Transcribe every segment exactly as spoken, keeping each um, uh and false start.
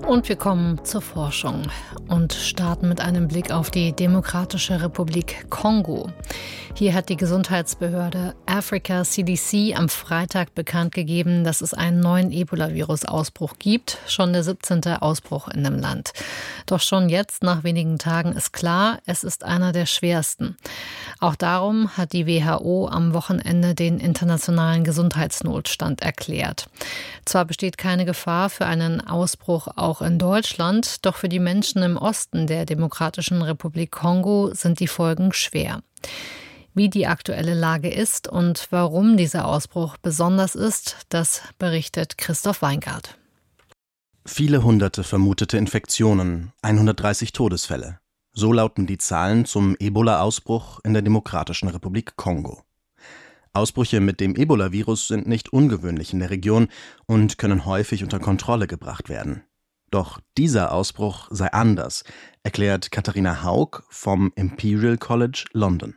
Und wir kommen zur Forschung und starten mit einem Blick auf die Demokratische Republik Kongo. Hier hat die Gesundheitsbehörde Africa C D C am Freitag bekannt gegeben, dass es einen neuen Ebola-Virus-Ausbruch gibt, schon der siebzehnte Ausbruch in dem Land. Doch schon jetzt, nach wenigen Tagen, ist klar, es ist einer der schwersten. Auch darum hat die W H O am Wochenende den internationalen Gesundheitsnotstand erklärt. Zwar besteht keine Gefahr für einen Ausbruch auch in Deutschland, doch für die Menschen im Osten der Demokratischen Republik Kongo sind die Folgen schwer. Wie die aktuelle Lage ist und warum dieser Ausbruch besonders ist, das berichtet Christoph Weingart. Viele hunderte vermutete Infektionen, hundertdreißig Todesfälle. So lauten die Zahlen zum Ebola-Ausbruch in der Demokratischen Republik Kongo. Ausbrüche mit dem Ebola-Virus sind nicht ungewöhnlich in der Region und können häufig unter Kontrolle gebracht werden. Doch dieser Ausbruch sei anders, erklärt Katharina Haug vom Imperial College London.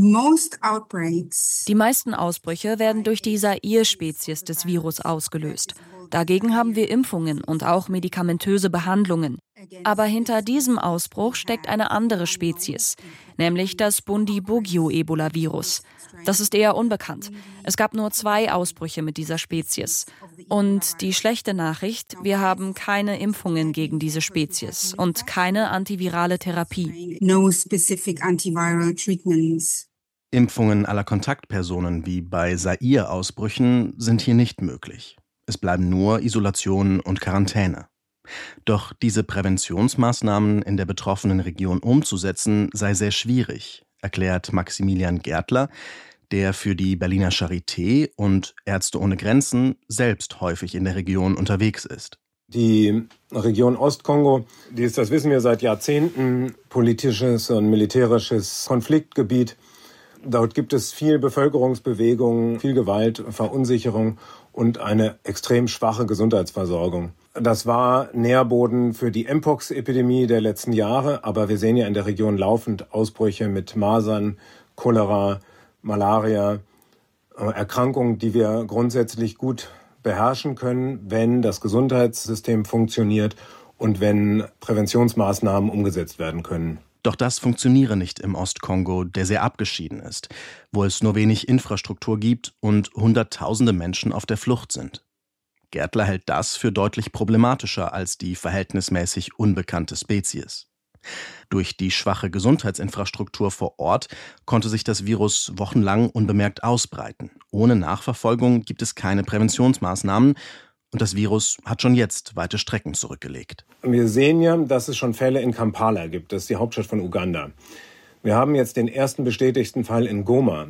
Die meisten Ausbrüche werden durch die Zaire-Spezies des Virus ausgelöst. Dagegen haben wir Impfungen und auch medikamentöse Behandlungen. Aber hinter diesem Ausbruch steckt eine andere Spezies, nämlich das Bundibugyo-Ebola-Virus. Das ist eher unbekannt. Es gab nur zwei Ausbrüche mit dieser Spezies. Und die schlechte Nachricht, wir haben keine Impfungen gegen diese Spezies und keine antivirale Therapie. No specific antiviral treatments. Impfungen aller Kontaktpersonen wie bei Zaire-Ausbrüchen sind hier nicht möglich. Es bleiben nur Isolation und Quarantäne. Doch diese Präventionsmaßnahmen in der betroffenen Region umzusetzen, sei sehr schwierig, erklärt Maximilian Gärtler, der für die Berliner Charité und Ärzte ohne Grenzen selbst häufig in der Region unterwegs ist. Die Region Ostkongo, die ist, das wissen wir seit Jahrzehnten, politisches und militärisches Konfliktgebiet. Dort gibt es viel Bevölkerungsbewegung, viel Gewalt, Verunsicherung und eine extrem schwache Gesundheitsversorgung. Das war Nährboden für die Mpox-Epidemie der letzten Jahre, aber wir sehen ja in der Region laufend Ausbrüche mit Masern, Cholera, Malaria, Erkrankungen, die wir grundsätzlich gut beherrschen können, wenn das Gesundheitssystem funktioniert und wenn Präventionsmaßnahmen umgesetzt werden können. Doch das funktioniere nicht im Ostkongo, der sehr abgeschieden ist, wo es nur wenig Infrastruktur gibt und Hunderttausende Menschen auf der Flucht sind. Gärtler hält das für deutlich problematischer als die verhältnismäßig unbekannte Spezies. Durch die schwache Gesundheitsinfrastruktur vor Ort konnte sich das Virus wochenlang unbemerkt ausbreiten. Ohne Nachverfolgung gibt es keine Präventionsmaßnahmen und das Virus hat schon jetzt weite Strecken zurückgelegt. Wir sehen ja, dass es schon Fälle in Kampala gibt, das ist die Hauptstadt von Uganda. Wir haben jetzt den ersten bestätigten Fall in Goma.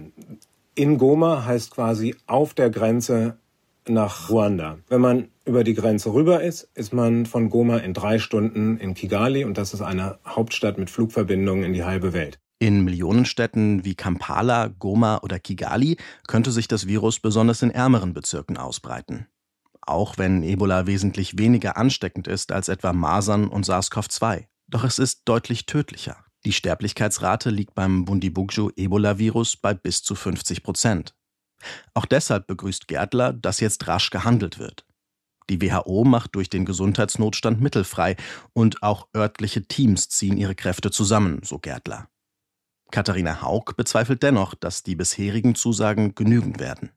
In Goma heißt quasi auf der Grenze nach Ruanda. Wenn man über die Grenze rüber ist, ist man von Goma in drei Stunden in Kigali und das ist eine Hauptstadt mit Flugverbindungen in die halbe Welt. In Millionenstädten wie Kampala, Goma oder Kigali könnte sich das Virus besonders in ärmeren Bezirken ausbreiten. Auch wenn Ebola wesentlich weniger ansteckend ist als etwa Masern und SARS-C o V zwei. Doch es ist deutlich tödlicher. Die Sterblichkeitsrate liegt beim Bundibugyo-Ebola-Virus bei bis zu fünfzig Prozent. Auch deshalb begrüßt Gärtler, dass jetzt rasch gehandelt wird. Die W H O macht durch den Gesundheitsnotstand Mittel frei und auch örtliche Teams ziehen ihre Kräfte zusammen, so Gärtler. Katharina Haug bezweifelt dennoch, dass die bisherigen Zusagen genügen werden.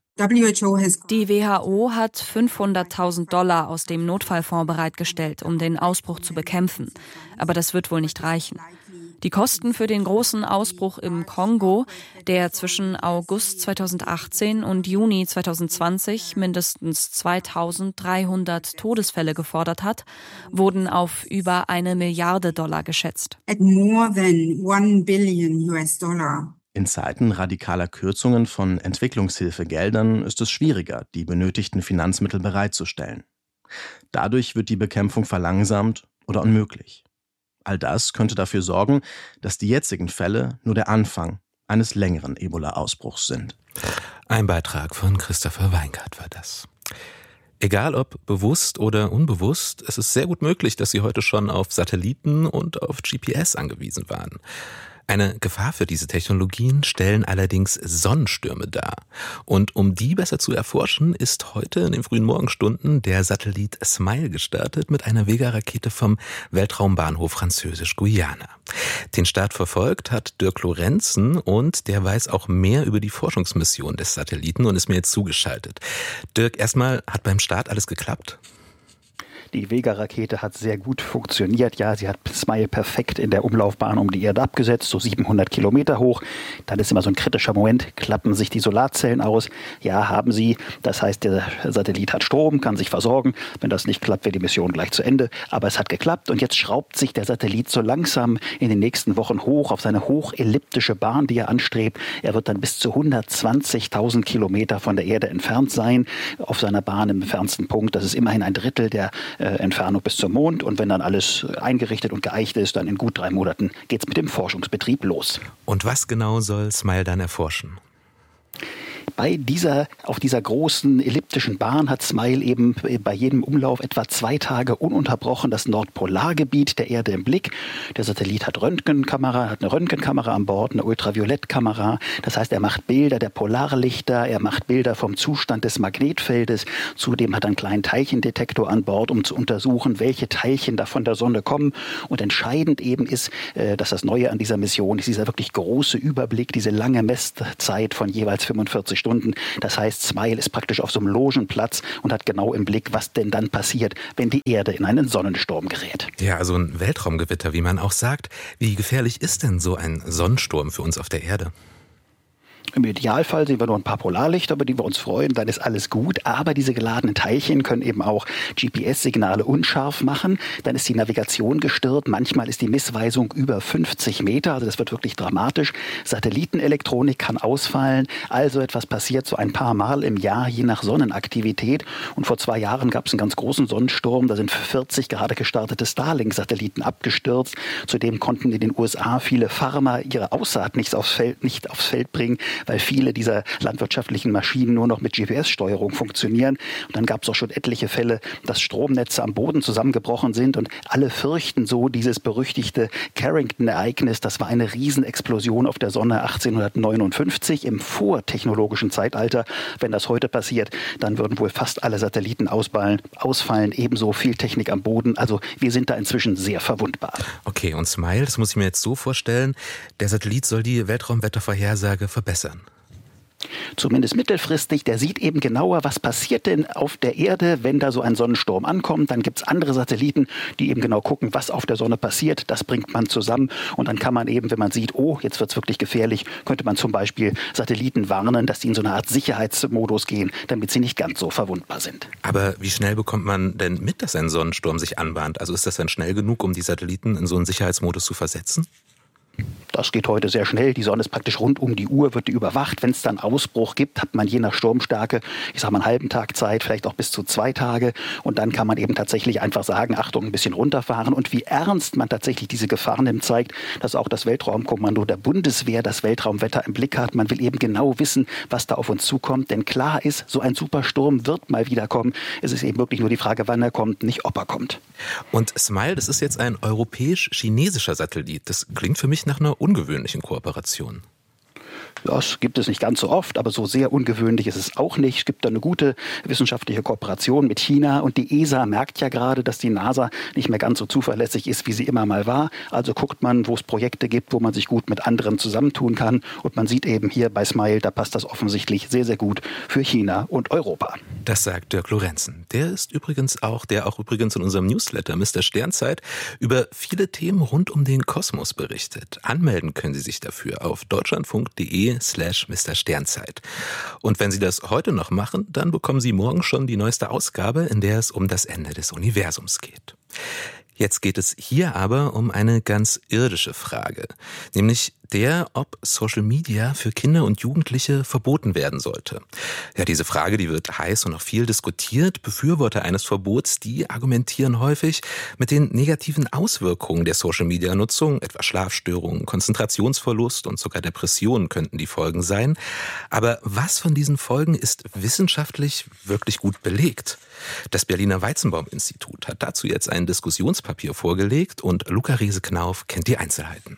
Die W H O hat fünfhunderttausend Dollar aus dem Notfallfonds bereitgestellt, um den Ausbruch zu bekämpfen. Aber das wird wohl nicht reichen. Die Kosten für den großen Ausbruch im Kongo, der zwischen August zweitausendachtzehn und Juni zweitausendzwanzig mindestens zweitausenddreihundert Todesfälle gefordert hat, wurden auf über eine Milliarde Dollar geschätzt. At more than one billion U S dollar. In Zeiten radikaler Kürzungen von Entwicklungshilfegeldern ist es schwieriger, die benötigten Finanzmittel bereitzustellen. Dadurch wird die Bekämpfung verlangsamt oder unmöglich. All das könnte dafür sorgen, dass die jetzigen Fälle nur der Anfang eines längeren Ebola-Ausbruchs sind. Ein Beitrag von Christopher Weingart war das. Egal ob bewusst oder unbewusst, es ist sehr gut möglich, dass Sie heute schon auf Satelliten und auf G P S angewiesen waren. Eine Gefahr für diese Technologien stellen allerdings Sonnenstürme dar. Und um die besser zu erforschen, ist heute in den frühen Morgenstunden der Satellit SMILE gestartet mit einer Vega-Rakete vom Weltraumbahnhof Französisch-Guyana. Den Start verfolgt hat Dirk Lorenzen und der weiß auch mehr über die Forschungsmission des Satelliten und ist mir jetzt zugeschaltet. Dirk, erstmal, hat beim Start alles geklappt? Die Vega-Rakete hat sehr gut funktioniert. Ja, sie hat SMILE perfekt in der Umlaufbahn um die Erde abgesetzt, so siebenhundert Kilometer hoch. Dann ist immer so ein kritischer Moment, klappen sich die Solarzellen aus. Ja, haben sie. Das heißt, der Satellit hat Strom, kann sich versorgen. Wenn das nicht klappt, wäre die Mission gleich zu Ende. Aber es hat geklappt und jetzt schraubt sich der Satellit so langsam in den nächsten Wochen hoch auf seine hochelliptische Bahn, die er anstrebt. Er wird dann bis zu hundertzwanzigtausend Kilometer von der Erde entfernt sein, auf seiner Bahn im fernsten Punkt. Das ist immerhin ein Drittel der Entfernung bis zum Mond. Und wenn dann alles eingerichtet und geeicht ist, dann in gut drei Monaten geht es mit dem Forschungsbetrieb los. Und was genau soll SMILE dann erforschen? Bei dieser, auf dieser großen elliptischen Bahn hat SMILE eben bei jedem Umlauf etwa zwei Tage ununterbrochen das Nordpolargebiet der Erde im Blick. Der Satellit hat Röntgenkamera, hat eine Röntgenkamera an Bord, eine Ultraviolettkamera. Das heißt, er macht Bilder der Polarlichter, er macht Bilder vom Zustand des Magnetfeldes. Zudem hat er einen kleinen Teilchendetektor an Bord, um zu untersuchen, welche Teilchen da von der Sonne kommen. Und entscheidend eben ist, dass das Neue an dieser Mission ist, dieser wirklich große Überblick, diese lange Messzeit von jeweils fünfundvierzig Stunden. Das heißt, SMILE ist praktisch auf so einem Logenplatz und hat genau im Blick, was denn dann passiert, wenn die Erde in einen Sonnensturm gerät. Ja, also ein Weltraumgewitter, wie man auch sagt. Wie gefährlich ist denn so ein Sonnensturm für uns auf der Erde? Im Idealfall sehen wir nur ein paar Polarlichter, über die wir uns freuen, dann ist alles gut. Aber diese geladenen Teilchen können eben auch G P S-Signale unscharf machen. Dann ist die Navigation gestört. Manchmal ist die Missweisung über fünfzig Meter. Also das wird wirklich dramatisch. Satellitenelektronik kann ausfallen. Also etwas passiert so ein paar Mal im Jahr, je nach Sonnenaktivität. Und vor zwei Jahren gab es einen ganz großen Sonnensturm. Da sind vierzig gerade gestartete Starlink-Satelliten abgestürzt. Zudem konnten in den U S A viele Farmer ihre Aussaat nicht aufs Feld, nicht aufs Feld bringen, weil viele dieser landwirtschaftlichen Maschinen nur noch mit G P S-Steuerung funktionieren. Und dann gab es auch schon etliche Fälle, dass Stromnetze am Boden zusammengebrochen sind und alle fürchten so dieses berüchtigte Carrington-Ereignis. Das war eine Riesenexplosion auf der Sonne achtzehnhundertneunundfünfzig im vortechnologischen Zeitalter. Wenn das heute passiert, dann würden wohl fast alle Satelliten ausfallen, ausfallen, ebenso viel Technik am Boden. Also wir sind da inzwischen sehr verwundbar. Okay, und SMILE, das muss ich mir jetzt so vorstellen, der Satellit soll die Weltraumwettervorhersage verbessern. Zumindest mittelfristig, der sieht eben genauer, was passiert denn auf der Erde, wenn da so ein Sonnensturm ankommt. Dann gibt es andere Satelliten, die eben genau gucken, was auf der Sonne passiert. Das bringt man zusammen und dann kann man eben, wenn man sieht, oh, jetzt wird es wirklich gefährlich, könnte man zum Beispiel Satelliten warnen, dass die in so eine Art Sicherheitsmodus gehen, damit sie nicht ganz so verwundbar sind. Aber wie schnell bekommt man denn mit, dass ein Sonnensturm sich anbahnt? Also ist das dann schnell genug, um die Satelliten in so einen Sicherheitsmodus zu versetzen? Das geht heute sehr schnell. Die Sonne ist praktisch rund um die Uhr, wird die überwacht. Wenn es dann Ausbruch gibt, hat man je nach Sturmstärke, ich sage mal einen halben Tag Zeit, vielleicht auch bis zu zwei Tage. Und dann kann man eben tatsächlich einfach sagen, Achtung, ein bisschen runterfahren. Und wie ernst man tatsächlich diese Gefahr nimmt, zeigt, dass auch das Weltraumkommando der Bundeswehr das Weltraumwetter im Blick hat. Man will eben genau wissen, was da auf uns zukommt. Denn klar ist, so ein Supersturm wird mal wieder kommen. Es ist eben wirklich nur die Frage, wann er kommt, nicht ob er kommt. Und SMILE, das ist jetzt ein europäisch-chinesischer Satellit. Das klingt für mich nach einer ungewöhnlichen Kooperation. Das gibt es nicht ganz so oft, aber so sehr ungewöhnlich ist es auch nicht. Es gibt da eine gute wissenschaftliche Kooperation mit China und die E S A merkt ja gerade, dass die NASA nicht mehr ganz so zuverlässig ist, wie sie immer mal war. Also guckt man, wo es Projekte gibt, wo man sich gut mit anderen zusammentun kann und man sieht eben hier bei SMILE, da passt das offensichtlich sehr, sehr gut für China und Europa. Das sagt Dirk Lorenzen. Der ist übrigens auch, der auch übrigens in unserem Newsletter Mister Sternzeit über viele Themen rund um den Kosmos berichtet. Anmelden können Sie sich dafür auf deutschlandfunk.de slash Mister Sternzeit. Und wenn Sie das heute noch machen, dann bekommen Sie morgen schon die neueste Ausgabe, in der es um das Ende des Universums geht. Jetzt geht es hier aber um eine ganz irdische Frage, nämlich der, ob Social Media für Kinder und Jugendliche verboten werden sollte. Ja, diese Frage, die wird heiß und auch viel diskutiert. Befürworter eines Verbots, die argumentieren häufig mit den negativen Auswirkungen der Social-Media-Nutzung, etwa Schlafstörungen, Konzentrationsverlust und sogar Depressionen könnten die Folgen sein. Aber was von diesen Folgen ist wissenschaftlich wirklich gut belegt? Das Berliner Weizenbaum-Institut hat dazu jetzt ein Diskussionspapier vorgelegt und Luca Riese-Knauf kennt die Einzelheiten.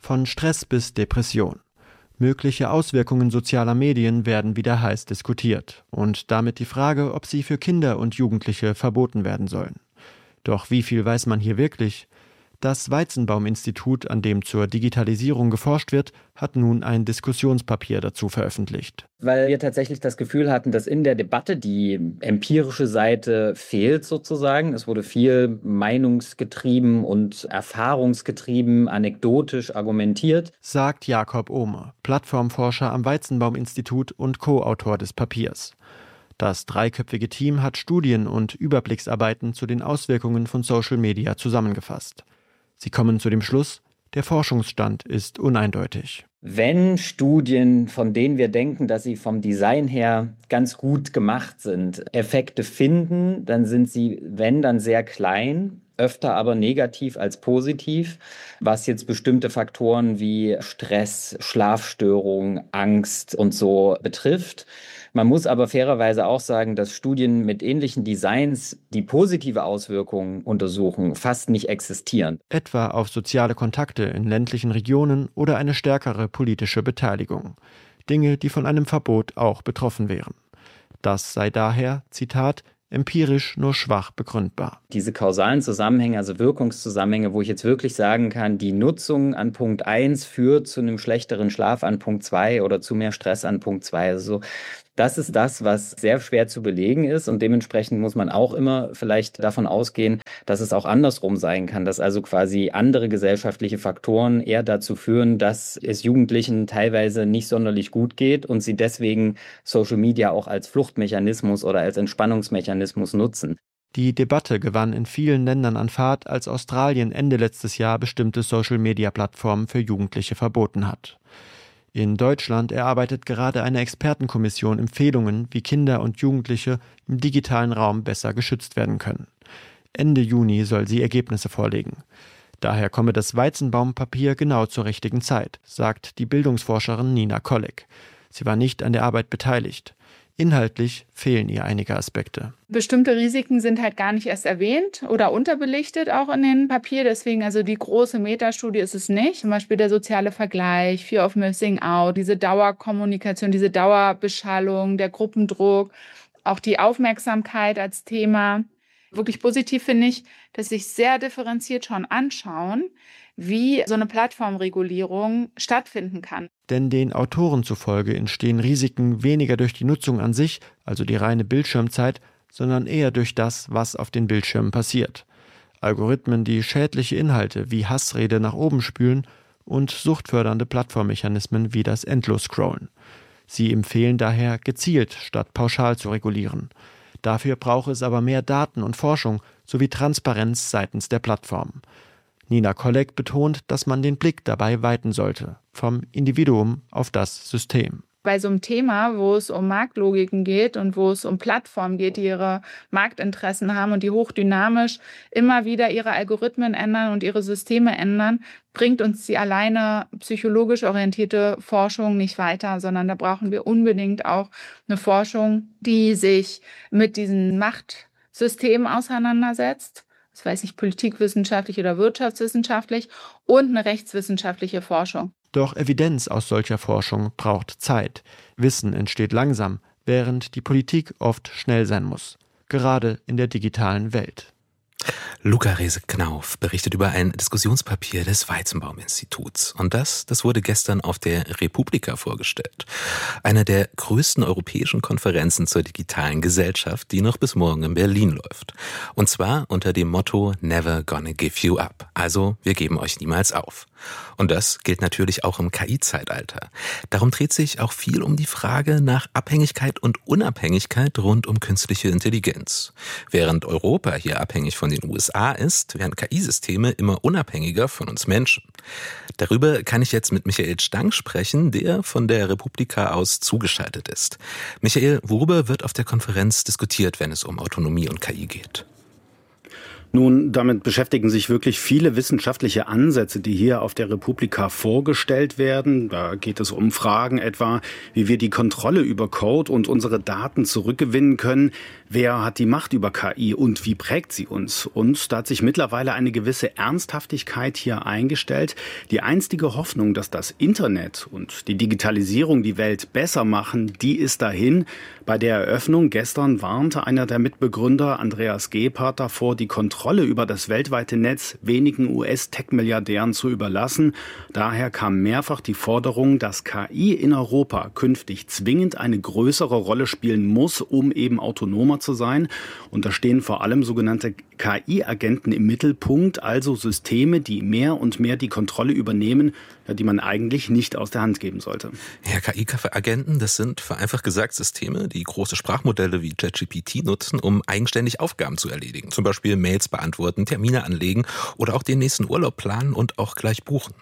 von Stress bis Depression. Mögliche Auswirkungen sozialer Medien werden wieder heiß diskutiert und damit die Frage, ob sie für Kinder und Jugendliche verboten werden sollen. Doch wie viel weiß man hier wirklich? Das Weizenbaum-Institut, an dem zur Digitalisierung geforscht wird, hat nun ein Diskussionspapier dazu veröffentlicht. Weil wir tatsächlich das Gefühl hatten, dass in der Debatte die empirische Seite fehlt sozusagen. Es wurde viel meinungsgetrieben und erfahrungsgetrieben, anekdotisch argumentiert. Sagt Jakob Ohmer, Plattformforscher am Weizenbaum-Institut und Co-Autor des Papiers. Das dreiköpfige Team hat Studien und Überblicksarbeiten zu den Auswirkungen von Social Media zusammengefasst. Sie kommen zu dem Schluss, der Forschungsstand ist uneindeutig. Wenn Studien, von denen wir denken, dass sie vom Design her ganz gut gemacht sind, Effekte finden, dann sind sie, wenn, dann sehr klein, öfter aber negativ als positiv, was jetzt bestimmte Faktoren wie Stress, Schlafstörungen, Angst und so betrifft. Man muss aber fairerweise auch sagen, dass Studien mit ähnlichen Designs, die positive Auswirkungen untersuchen, fast nicht existieren. Etwa auf soziale Kontakte in ländlichen Regionen oder eine stärkere politische Beteiligung. Dinge, die von einem Verbot auch betroffen wären. Das sei daher, Zitat, empirisch nur schwach begründbar. Diese kausalen Zusammenhänge, also Wirkungszusammenhänge, wo ich jetzt wirklich sagen kann, die Nutzung an Punkt eins führt zu einem schlechteren Schlaf an Punkt zwei oder zu mehr Stress an Punkt zwei. Also das ist das, was sehr schwer zu belegen ist und dementsprechend muss man auch immer vielleicht davon ausgehen, dass es auch andersrum sein kann, dass also quasi andere gesellschaftliche Faktoren eher dazu führen, dass es Jugendlichen teilweise nicht sonderlich gut geht und sie deswegen Social Media auch als Fluchtmechanismus oder als Entspannungsmechanismus nutzen. Die Debatte gewann in vielen Ländern an Fahrt, als Australien Ende letztes Jahr bestimmte Social-Media-Plattformen für Jugendliche verboten hat. In Deutschland erarbeitet gerade eine Expertenkommission Empfehlungen, wie Kinder und Jugendliche im digitalen Raum besser geschützt werden können. Ende Juni soll sie Ergebnisse vorlegen. Daher komme das Weizenbaum-Papier genau zur richtigen Zeit, sagt die Bildungsforscherin Nina Kolleg. Sie war nicht an der Arbeit beteiligt. Inhaltlich fehlen ihr einige Aspekte. Bestimmte Risiken sind halt gar nicht erst erwähnt oder unterbelichtet auch in dem Papier. Deswegen, also die große Metastudie ist es nicht. Zum Beispiel der soziale Vergleich, Fear of Missing Out, diese Dauerkommunikation, diese Dauerbeschallung, der Gruppendruck, auch die Aufmerksamkeit als Thema. Wirklich positiv finde ich, dass sich sehr differenziert schon anschauen, wie so eine Plattformregulierung stattfinden kann. Denn den Autoren zufolge entstehen Risiken weniger durch die Nutzung an sich, also die reine Bildschirmzeit, sondern eher durch das, was auf den Bildschirmen passiert. Algorithmen, die schädliche Inhalte wie Hassrede nach oben spülen und suchtfördernde Plattformmechanismen wie das Endlos-Scrollen. Sie empfehlen daher, gezielt statt pauschal zu regulieren. Dafür brauche es aber mehr Daten und Forschung sowie Transparenz seitens der Plattformen. Nina Kolleg betont, dass man den Blick dabei weiten sollte, vom Individuum auf das System. Bei so einem Thema, wo es um Marktlogiken geht und wo es um Plattformen geht, die ihre Marktinteressen haben und die hochdynamisch immer wieder ihre Algorithmen ändern und ihre Systeme ändern, bringt uns die alleine psychologisch orientierte Forschung nicht weiter, sondern da brauchen wir unbedingt auch eine Forschung, die sich mit diesen Machtsystemen auseinandersetzt. Das weiß ich, politikwissenschaftlich oder wirtschaftswissenschaftlich und eine rechtswissenschaftliche Forschung. Doch Evidenz aus solcher Forschung braucht Zeit. Wissen entsteht langsam, während die Politik oft schnell sein muss. Gerade in der digitalen Welt. Luca Rehse-Knauf berichtet über ein Diskussionspapier des Weizenbaum-Instituts. Und das, das wurde gestern auf der Republika vorgestellt. Einer der größten europäischen Konferenzen zur digitalen Gesellschaft, die noch bis morgen in Berlin läuft. Und zwar unter dem Motto Never gonna give you up. Also, wir geben euch niemals auf. Und das gilt natürlich auch im K I-Zeitalter. Darum dreht sich auch viel um die Frage nach Abhängigkeit und Unabhängigkeit rund um künstliche Intelligenz. Während Europa hier abhängig von den U S A ist, werden K I-Systeme immer unabhängiger von uns Menschen. Darüber kann ich jetzt mit Michael Stang sprechen, der von der Republika aus zugeschaltet ist. Michael, worüber wird auf der Konferenz diskutiert, wenn es um Autonomie und K I geht? Nun, damit beschäftigen sich wirklich viele wissenschaftliche Ansätze, die hier auf der Republika vorgestellt werden. Da geht es um Fragen etwa, wie wir die Kontrolle über Code und unsere Daten zurückgewinnen können. Wer hat die Macht über K I und wie prägt sie uns? Und da hat sich mittlerweile eine gewisse Ernsthaftigkeit hier eingestellt. Die einstige Hoffnung, dass das Internet und die Digitalisierung die Welt besser machen, die ist dahin. Bei der Eröffnung gestern warnte einer der Mitbegründer, Andreas Gebhardt, davor, die Kontrolle über das weltweite Netz wenigen U S-Tech-Milliardären zu überlassen. Daher kam mehrfach die Forderung, dass K I in Europa künftig zwingend eine größere Rolle spielen muss, um eben autonomer zu sein. Und da stehen vor allem sogenannte K I-Agenten im Mittelpunkt, also Systeme, die mehr und mehr die Kontrolle übernehmen, die man eigentlich nicht aus der Hand geben sollte. Ja, K I-Agenten, das sind vereinfacht gesagt Systeme, die große Sprachmodelle wie ChatGPT nutzen, um eigenständig Aufgaben zu erledigen. Zum Beispiel Mails beantworten, Termine anlegen oder auch den nächsten Urlaub planen und auch gleich buchen.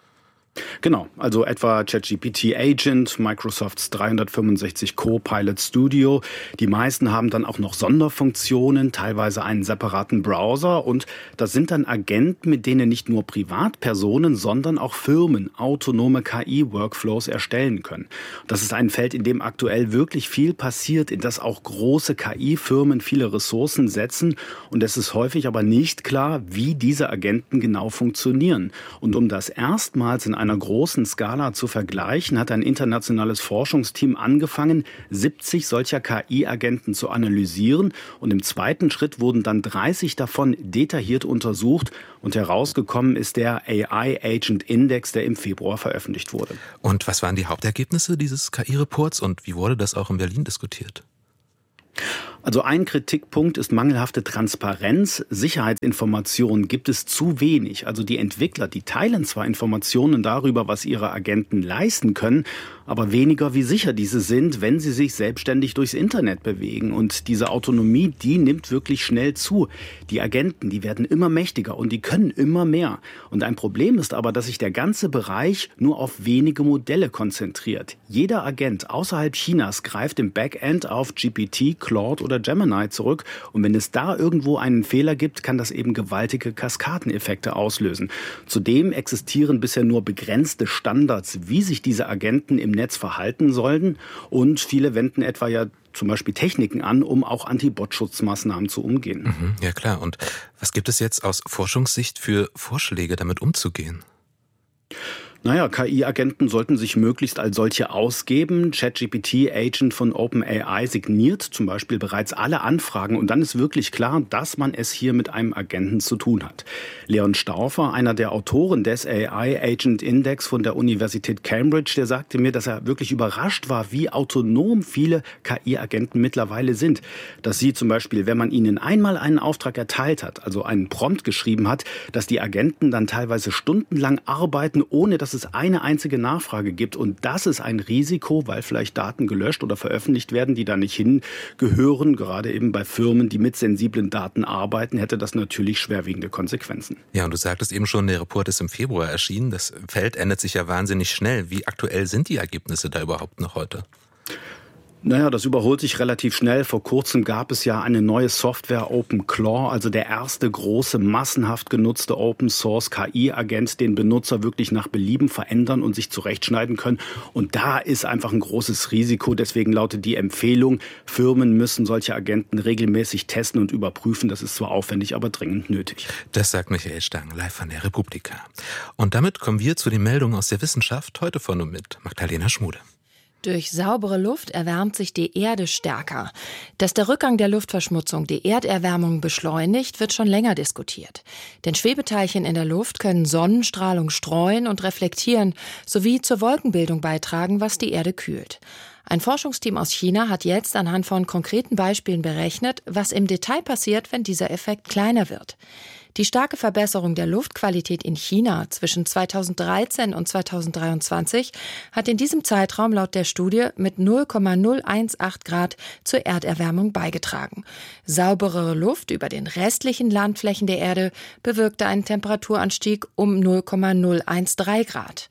Genau, also etwa ChatGPT Agent, Microsofts dreihundertfünfundsechzig Copilot Studio. Die meisten haben dann auch noch Sonderfunktionen, teilweise einen separaten Browser. Und das sind dann Agenten, mit denen nicht nur Privatpersonen, sondern auch Firmen autonome K I-Workflows erstellen können. Das ist ein Feld, in dem aktuell wirklich viel passiert, in das auch große K I-Firmen viele Ressourcen setzen. Und es ist häufig aber nicht klar, wie diese Agenten genau funktionieren. Und um das erstmals in einer großen Skala zu vergleichen, hat ein internationales Forschungsteam angefangen, siebzig solcher K I-Agenten zu analysieren. Und im zweiten Schritt wurden dann dreißig davon detailliert untersucht. Und herausgekommen ist der A I Agent Index, der im Februar veröffentlicht wurde. Und was waren die Hauptergebnisse dieses K I-Reports und wie wurde das auch in Berlin diskutiert? Also ein Kritikpunkt ist mangelhafte Transparenz. Sicherheitsinformationen gibt es zu wenig. Also die Entwickler, die teilen zwar Informationen darüber, was ihre Agenten leisten können, aber weniger wie sicher diese sind, wenn sie sich selbstständig durchs Internet bewegen. Und diese Autonomie, die nimmt wirklich schnell zu. Die Agenten, die werden immer mächtiger und die können immer mehr. Und ein Problem ist aber, dass sich der ganze Bereich nur auf wenige Modelle konzentriert. Jeder Agent außerhalb Chinas greift im Backend auf G P T, Claude oder Gemini zurück. Und wenn es da irgendwo einen Fehler gibt, kann das eben gewaltige Kaskadeneffekte auslösen. Zudem existieren bisher nur begrenzte Standards, wie sich diese Agenten im Netz verhalten sollten. Und viele wenden etwa ja zum Beispiel Techniken an, um auch Anti-Bot-Schutzmaßnahmen zu umgehen. Mhm, ja klar. Und was gibt es jetzt aus Forschungssicht für Vorschläge, damit umzugehen? Naja, K I-Agenten sollten sich möglichst als solche ausgeben. ChatGPT Agent von OpenAI signiert zum Beispiel bereits alle Anfragen und dann ist wirklich klar, dass man es hier mit einem Agenten zu tun hat. Leon Stauffer, einer der Autoren des A I Agent Index von der Universität Cambridge, der sagte mir, dass er wirklich überrascht war, wie autonom viele K I-Agenten mittlerweile sind. Dass sie zum Beispiel, wenn man ihnen einmal einen Auftrag erteilt hat, also einen Prompt geschrieben hat, dass die Agenten dann teilweise stundenlang arbeiten, ohne dass es eine einzige Nachfrage gibt. Und das ist ein Risiko, weil vielleicht Daten gelöscht oder veröffentlicht werden, die da nicht hingehören. Gerade eben bei Firmen, die mit sensiblen Daten arbeiten, hätte das natürlich schwerwiegende Konsequenzen. Ja, und du sagtest eben schon, der Report ist im Februar erschienen. Das Feld ändert sich ja wahnsinnig schnell. Wie aktuell sind die Ergebnisse da überhaupt noch heute? Naja, das überholt sich relativ schnell. Vor kurzem gab es ja eine neue Software, OpenClaw, also der erste große, massenhaft genutzte Open-Source-K I-Agent, den Benutzer wirklich nach Belieben verändern und sich zurechtschneiden können. Und da ist einfach ein großes Risiko. Deswegen lautet die Empfehlung, Firmen müssen solche Agenten regelmäßig testen und überprüfen. Das ist zwar aufwendig, aber dringend nötig. Das sagt Michael Stang, live von der Republika. Und damit kommen wir zu den Meldungen aus der Wissenschaft, heute von und mit Magdalena Schmude. Durch saubere Luft erwärmt sich die Erde stärker. Dass der Rückgang der Luftverschmutzung die Erderwärmung beschleunigt, wird schon länger diskutiert. Denn Schwebeteilchen in der Luft können Sonnenstrahlung streuen und reflektieren, sowie zur Wolkenbildung beitragen, was die Erde kühlt. Ein Forschungsteam aus China hat jetzt anhand von konkreten Beispielen berechnet, was im Detail passiert, wenn dieser Effekt kleiner wird. Die starke Verbesserung der Luftqualität in China zwischen zweitausenddreizehn und zweitausenddreiundzwanzig hat in diesem Zeitraum laut der Studie mit null Komma null achtzehn Grad zur Erderwärmung beigetragen. Sauberere Luft über den restlichen Landflächen der Erde bewirkte einen Temperaturanstieg um null Komma null dreizehn Grad.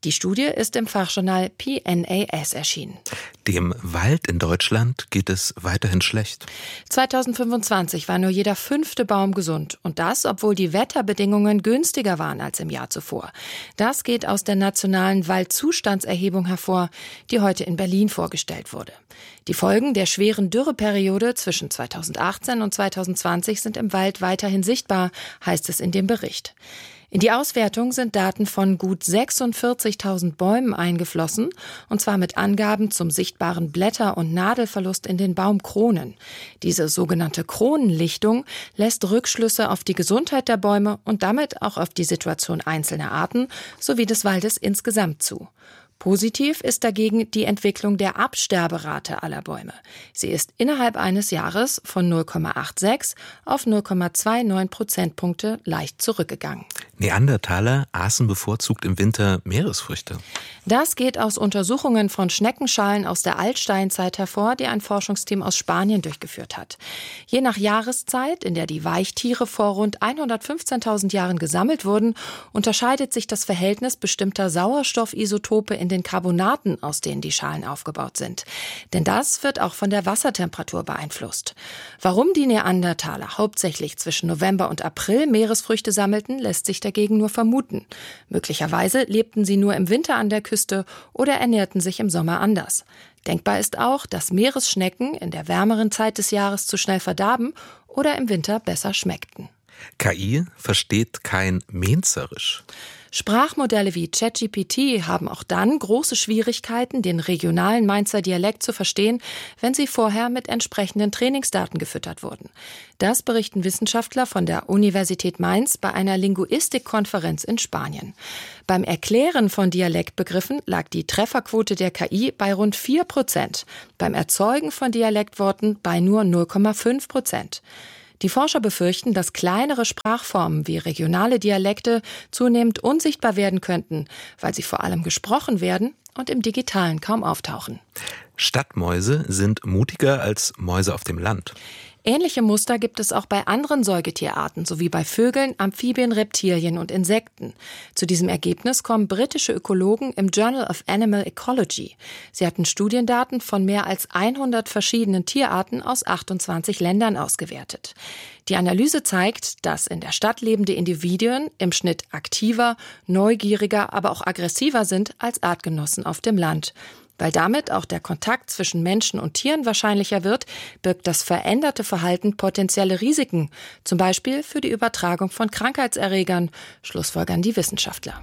Die Studie ist im Fachjournal P N A S erschienen. Dem Wald in Deutschland geht es weiterhin schlecht. zweitausendfünfundzwanzig war nur jeder fünfte Baum gesund. Und das, obwohl die Wetterbedingungen günstiger waren als im Jahr zuvor. Das geht aus der nationalen Waldzustandserhebung hervor, die heute in Berlin vorgestellt wurde. Die Folgen der schweren Dürreperiode zwischen zweitausendachtzehn und zweitausendzwanzig sind im Wald weiterhin sichtbar, heißt es in dem Bericht. In die Auswertung sind Daten von gut sechsundvierzigtausend Bäumen eingeflossen, und zwar mit Angaben zum sichtbaren Blätter- und Nadelverlust in den Baumkronen. Diese sogenannte Kronenlichtung lässt Rückschlüsse auf die Gesundheit der Bäume und damit auch auf die Situation einzelner Arten sowie des Waldes insgesamt zu. Positiv ist dagegen die Entwicklung der Absterberate aller Bäume. Sie ist innerhalb eines Jahres von null Komma sechsundachtzig auf null Komma neunundzwanzig Prozentpunkte leicht zurückgegangen. Neandertaler aßen bevorzugt im Winter Meeresfrüchte. Das geht aus Untersuchungen von Schneckenschalen aus der Altsteinzeit hervor, die ein Forschungsteam aus Spanien durchgeführt hat. Je nach Jahreszeit, in der die Weichtiere vor rund hundertfünfzehntausend Jahren gesammelt wurden, unterscheidet sich das Verhältnis bestimmter Sauerstoffisotope in den Carbonaten, aus denen die Schalen aufgebaut sind. Denn das wird auch von der Wassertemperatur beeinflusst. Warum die Neandertaler hauptsächlich zwischen November und April Meeresfrüchte sammelten, lässt sich dagegen nur vermuten. Möglicherweise lebten sie nur im Winter an der Küste oder ernährten sich im Sommer anders. Denkbar ist auch, dass Meeresschnecken in der wärmeren Zeit des Jahres zu schnell verdarben oder im Winter besser schmeckten. K I versteht kein Mainzerisch. Sprachmodelle wie ChatGPT haben auch dann große Schwierigkeiten, den regionalen Mainzer Dialekt zu verstehen, wenn sie vorher mit entsprechenden Trainingsdaten gefüttert wurden. Das berichten Wissenschaftler von der Universität Mainz bei einer Linguistikkonferenz in Spanien. Beim Erklären von Dialektbegriffen lag die Trefferquote der K I bei rund vier Prozent, beim Erzeugen von Dialektworten bei nur null Komma fünf Prozent. Die Forscher befürchten, dass kleinere Sprachformen wie regionale Dialekte zunehmend unsichtbar werden könnten, weil sie vor allem gesprochen werden und im Digitalen kaum auftauchen. Stadtmäuse sind mutiger als Mäuse auf dem Land. Ähnliche Muster gibt es auch bei anderen Säugetierarten sowie bei Vögeln, Amphibien, Reptilien und Insekten. Zu diesem Ergebnis kommen britische Ökologen im Journal of Animal Ecology. Sie hatten Studiendaten von mehr als hundert verschiedenen Tierarten aus achtundzwanzig Ländern ausgewertet. Die Analyse zeigt, dass in der Stadt lebende Individuen im Schnitt aktiver, neugieriger, aber auch aggressiver sind als Artgenossen auf dem Land. Weil damit auch der Kontakt zwischen Menschen und Tieren wahrscheinlicher wird, birgt das veränderte Verhalten potenzielle Risiken, zum Beispiel für die Übertragung von Krankheitserregern, schlussfolgern die Wissenschaftler.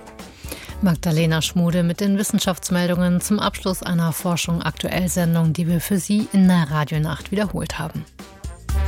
Magdalena Schmude mit den Wissenschaftsmeldungen zum Abschluss einer Forschung-Aktuell-Sendung, die wir für Sie in der Radionacht wiederholt haben.